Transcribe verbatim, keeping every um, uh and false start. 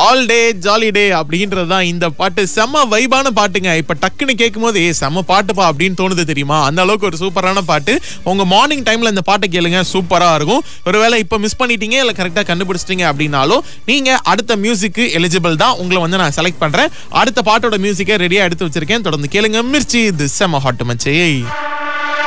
All day jolly டே அப்படின்றது தான் இந்த பாட்டு. செம்ம வைபான பாட்டுங்க. இப்ப டக்குன்னு கேட்கும் போது ஏ செம்ம பாட்டுப்பா அப்படின்னு தோணுது தெரியுமா? அந்த அளவுக்கு ஒரு சூப்பரான பாட்டு. உங்க மார்னிங் டைம்ல இந்த பாட்டை கேளுங்க, சூப்பரா இருக்கும். ஒருவேளை இப்ப மிஸ் பண்ணிட்டீங்க இல்ல கரெக்டா கண்டுபிடிச்சிட்டீங்க அப்படின்னாலும் நீங்க அடுத்த மியூசிக்கு எலிஜிபிள் தான். உங்களை வந்து நான் செலக்ட் பண்றேன். அடுத்த பாட்டோட மியூசிக்கை ரெடியா எடுத்து வச்சிருக்கேன். தொடர்ந்து கேளுங்க. மிர்ச்சி இது செம்ம ஹாட் மச்சே.